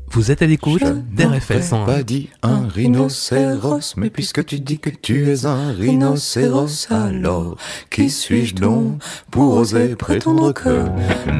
Vous êtes à l'écoute d'RFL Je n'aurais pas 101. dit un rhinocéros, mais puisque tu dis que tu es un rhinocéros, alors qui suis-je donc pour oser prétendre que